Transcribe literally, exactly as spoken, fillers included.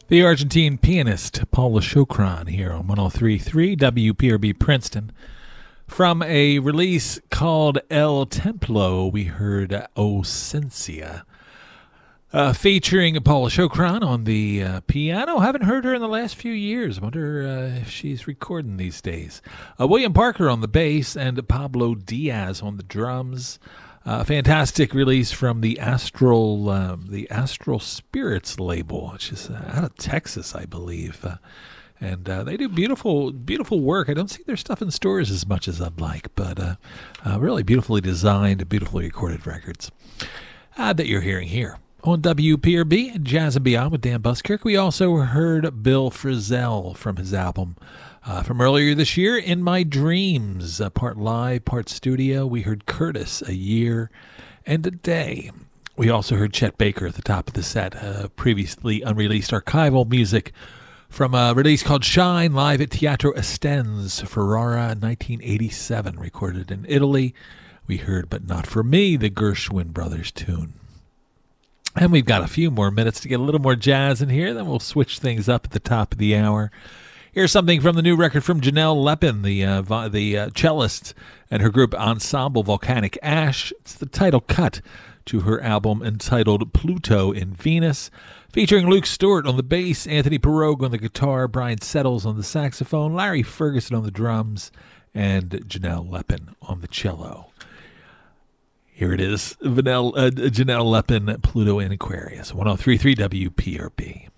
The Argentine pianist Paula Chokran here on one oh three point three W P R B Princeton. From a release called El Templo, we heard Ausencia, uh, featuring Paula Chokran on the uh, piano. Haven't heard her in the last few years. I wonder uh, if she's recording these days. Uh, William Parker on the bass and Pablo Diaz on the drums. Uh, fantastic release from the Astral um, the Astral Spirits label, which is uh, out of Texas, I believe. Uh, and uh, they do beautiful, beautiful work. I don't see their stuff in stores as much as I'd like, but uh, uh, really beautifully designed, beautifully recorded records uh, that you're hearing here on W P R B, Jazz and Beyond with Dan Buskirk. We also heard Bill Frisell from his album Uh, from earlier this year, In My Dreams, uh, part live, part studio. We heard Curtis, A Year and a Day. We also heard Chet Baker at the top of the set, uh, previously unreleased archival music from a release called Shine, live at Teatro Estense, Ferrara, nineteen eighty-seven, recorded in Italy. We heard But Not For Me, the Gershwin Brothers tune. And we've got a few more minutes to get a little more jazz in here, then we'll switch things up at the top of the hour. Here's something from the new record from Janelle Lepin, the uh, vo- the uh, cellist, and her group Ensemble Volcanic Ash. It's the title cut to her album entitled Pluto in Venus, featuring Luke Stewart on the bass, Anthony Pirogue on the guitar, Brian Settles on the saxophone, Larry Ferguson on the drums, and Janelle Lepin on the cello. Here it is, Vanel, uh, Janelle Lepin, Pluto in Aquarius, one oh three point three W P R B.